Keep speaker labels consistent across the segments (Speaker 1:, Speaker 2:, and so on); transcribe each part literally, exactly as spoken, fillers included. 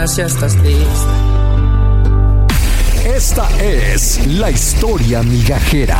Speaker 1: si estás triste.
Speaker 2: Esta es la historia migajera.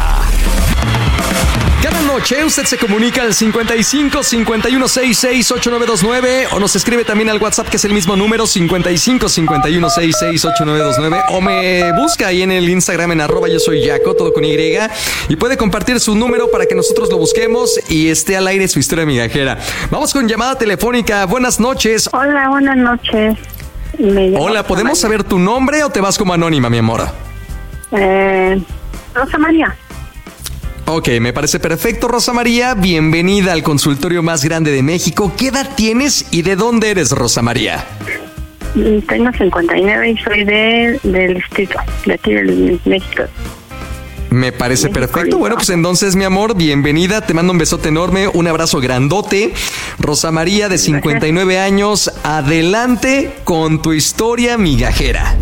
Speaker 2: Cada noche usted se comunica al cincuenta y cinco, cincuenta y uno, sesenta y seis, ochenta y nueve veintinueve o nos escribe también al WhatsApp, que es el mismo número, cincuenta y cinco, cincuenta y uno, sesenta y seis, ochenta y nueve veintinueve, o me busca ahí en el Instagram en arroba yo soy Yaco, todo con Y, y puede compartir su número para que nosotros lo busquemos y esté al aire su historia migajera. Vamos con llamada telefónica. Buenas noches.
Speaker 3: Hola, buenas noches.
Speaker 2: Hola, ¿podemos saber tu nombre o te vas como anónima, mi amor?
Speaker 3: Eh, Rosa María.
Speaker 2: Ok, me parece perfecto, Rosa María. Bienvenida al consultorio más grande de México. ¿Qué edad tienes y de dónde eres, Rosa María?
Speaker 3: Tengo cincuenta y nueve y soy de, del distrito, de aquí del México.
Speaker 2: Me parece
Speaker 3: México,
Speaker 2: perfecto.
Speaker 3: México.
Speaker 2: Bueno, pues entonces, mi amor, bienvenida. Te mando un besote enorme, un abrazo grandote. Rosa María, de cincuenta y nueve años, adelante con tu historia migajera.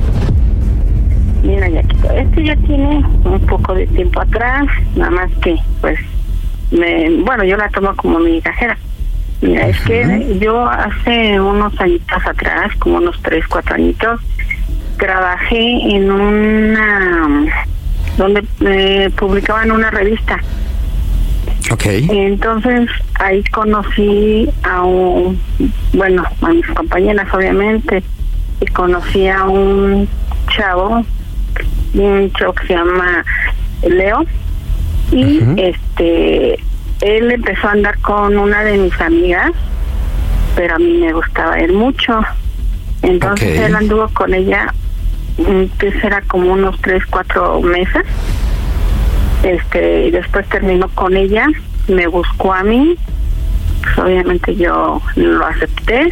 Speaker 3: Mira, Yaquito, esto ya tiene un poco de tiempo atrás, nada más que, pues, me, bueno, yo la tomo como mi cajera. Mira, es que yo hace unos añitos atrás, como unos tres, cuatro añitos, trabajé en una, donde eh, publicaban una revista.
Speaker 2: Ok.
Speaker 3: Entonces, ahí conocí a un, bueno, a mis compañeras, obviamente, y conocí a un chavo, un chavo que se llama Leo, y uh-huh. este él empezó a andar con una de mis amigas, pero a mí me gustaba él mucho. Entonces okay. él anduvo con ella, que era como unos tres, cuatro meses. Este, y después terminó con ella, me buscó a mí, pues obviamente yo lo acepté.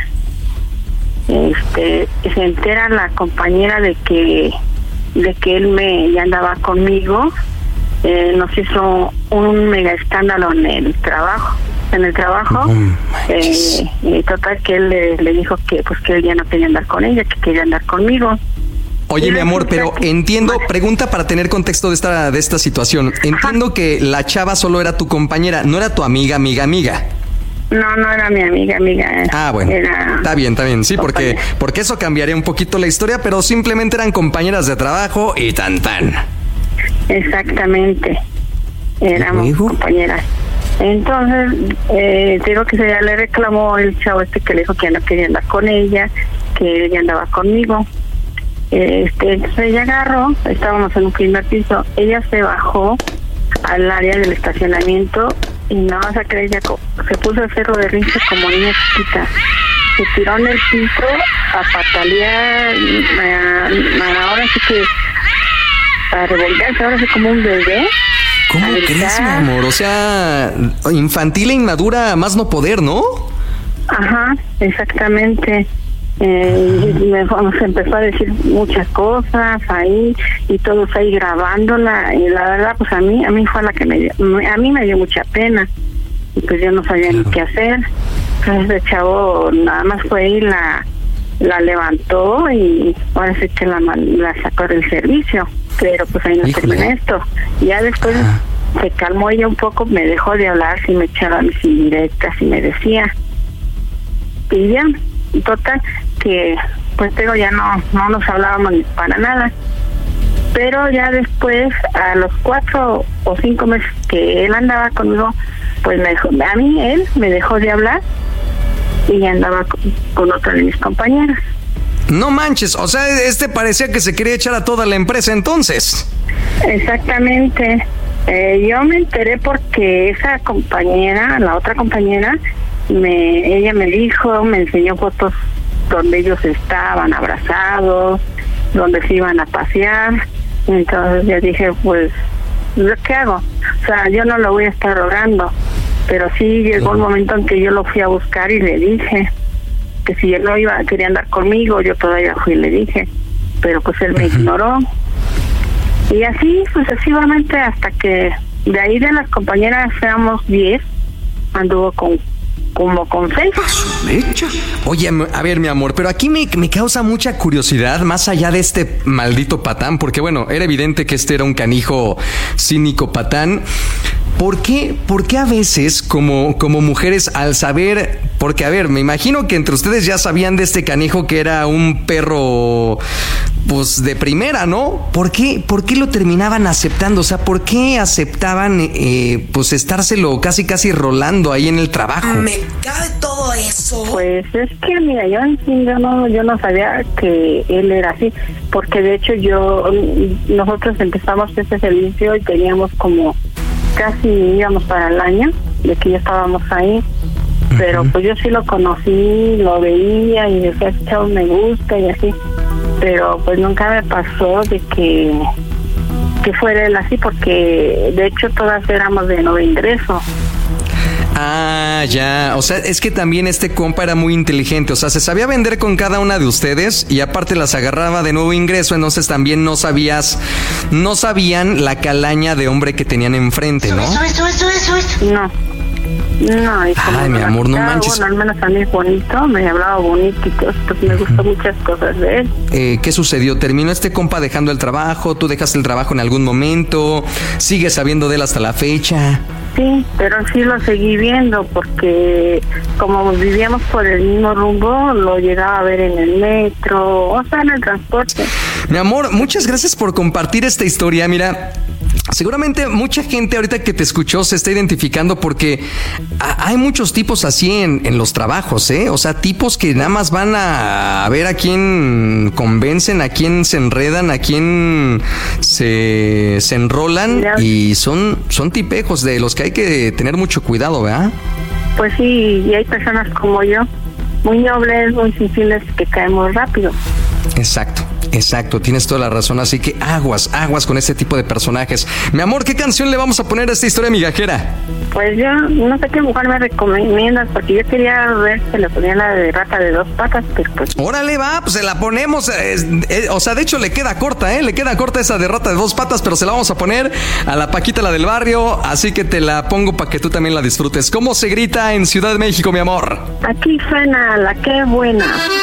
Speaker 3: Este, se entera la compañera de que de que él me ya andaba conmigo. Eh, nos hizo un mega escándalo en el trabajo en el trabajo oh, eh, y total que él le, le dijo que pues que él ya no quería andar con ella, que quería andar conmigo.
Speaker 2: Oye,
Speaker 3: y
Speaker 2: mi amor, pero
Speaker 3: que,
Speaker 2: entiendo,
Speaker 3: bueno,
Speaker 2: pregunta para tener contexto de esta de esta situación. Entiendo ajá. que la chava solo era tu compañera, no era tu amiga, amiga, amiga.
Speaker 3: No, no era mi amiga, amiga.
Speaker 2: Ah, bueno. Era está bien, está bien. Sí, porque, porque eso cambiaría un poquito la historia, pero simplemente eran compañeras de trabajo y tan tan.
Speaker 3: Exactamente. Éramos compañeras. Entonces, eh, digo que se ya le reclamó el chavo este que le dijo que ya no quería andar con ella, que ella andaba conmigo. Este, entonces ella agarró, estábamos en un primer piso, ella se bajó al área del estacionamiento y no vas a creer, ya se puso a hacer berrinche como niña chiquita. Se tiró en el piso a patalear, a, a, ahora sí que a revolverse, ahora sí como un bebé.
Speaker 2: ¿Cómo crees, mi amor? O sea, infantil e inmadura, más no poder, ¿no?
Speaker 3: Ajá, exactamente. Eh, y me, se empezó a decir muchas cosas ahí y todos ahí grabándola, y la verdad pues a mí a mí fue la que me dio, a mí me dio mucha pena y pues yo no sabía claro. ni qué hacer. Entonces el chavo nada más fue y la la levantó y ahora sí que la, la sacó del servicio, pero pues ahí no terminé esto. Ya después ajá. se calmó ella un poco, me dejó de hablar, si me echaba mis indirectas y me decía, y ya total que pues digo ya no no nos hablábamos para nada, pero ya después a los cuatro o cinco meses que él andaba conmigo, pues me dejó, a mí él me dejó de hablar y ya andaba con, con otra de mis compañeras.
Speaker 2: No manches, o sea, este parecía que se quería echar a toda la empresa entonces.
Speaker 3: Exactamente. Eh, yo me enteré porque esa compañera, la otra compañera, me ella me dijo, me enseñó fotos donde ellos estaban abrazados, donde se iban a pasear. Entonces yo dije, pues, ¿qué hago? O sea, yo no lo voy a estar rogando, pero sí llegó un momento en que yo lo fui a buscar y le dije que si él no iba, quería andar conmigo, yo todavía fui y le dije, pero pues él me uh-huh. ignoró. Y así sucesivamente hasta que de ahí de las compañeras seamos diez, anduvo con como con seis.
Speaker 2: Oye, a ver, mi amor, pero aquí me, me causa mucha curiosidad, más allá de este maldito patán, porque bueno, era evidente que este era un canijo cínico patán. ¿por qué, por qué a veces como, como mujeres al saber, porque a ver, me imagino que entre ustedes ya sabían de este canijo que era un perro, pues de primera, ¿no? ¿Por qué, por qué lo terminaban aceptando? O sea, ¿por qué aceptaban, eh, pues estárselo casi casi rolando ahí en el trabajo?
Speaker 1: Me cabe todo eso.
Speaker 3: Pues es que, mira, yo en sí, yo no, yo no sabía que él era así, porque de hecho yo, nosotros empezamos este servicio y teníamos como casi íbamos para el año de que ya estábamos ahí, pero pues yo sí lo conocí, lo veía y decía, este chavo me gusta y así, pero pues nunca me pasó de que que fuera él así, porque de hecho todas éramos de nuevo ingreso.
Speaker 2: Ah, ya, o sea, es que también este compa era muy inteligente, o sea, se sabía vender con cada una de ustedes y aparte las agarraba de nuevo ingreso, entonces también no sabías, no sabían la calaña de hombre que tenían enfrente, ¿no?
Speaker 1: Eso, eso, eso, eso, eso.
Speaker 3: No, no. Y como
Speaker 2: Ay, mi amor, no manches.
Speaker 3: Bueno, al menos a mí es bonito, me hablaba bonito y todo, pues me gustó muchas cosas de él.
Speaker 2: Eh, ¿Qué sucedió? ¿Terminó este compa dejando el trabajo? ¿Tú dejaste el trabajo en algún momento? ¿Sigues sabiendo de él hasta la fecha?
Speaker 3: Sí, pero sí lo seguí viendo porque como vivíamos por el mismo rumbo, lo llegaba a ver en el metro, o sea, en el transporte.
Speaker 2: Mi amor, muchas gracias por compartir esta historia. Mira, seguramente mucha gente ahorita que te escuchó se está identificando porque a- hay muchos tipos así en, en los trabajos, ¿eh? O sea, tipos que nada más van a, a ver a quién convencen, a quién se enredan, a quién se, se enrolan y son, son tipejos de los que hay que tener mucho cuidado, ¿verdad?
Speaker 3: Pues sí, y hay personas como yo, muy nobles, muy sensibles, que caemos rápido.
Speaker 2: Exacto. Exacto, tienes toda la razón, así que aguas, aguas con este tipo de personajes. Mi amor, ¿qué canción le vamos a poner a esta historia migajera?
Speaker 3: Pues yo no sé qué mujer me recomiendas, porque yo quería ver si le ponía la de rata de dos patas, pero pues...
Speaker 2: Órale, va, pues se la ponemos, eh, eh, o sea, de hecho le queda corta, ¿eh? Le queda corta esa de rata de dos patas, pero se la vamos a poner a la Paquita, la del barrio, así que te la pongo para que tú también la disfrutes. ¿Cómo se grita en Ciudad de México, mi amor?
Speaker 3: Aquí suena la que buena.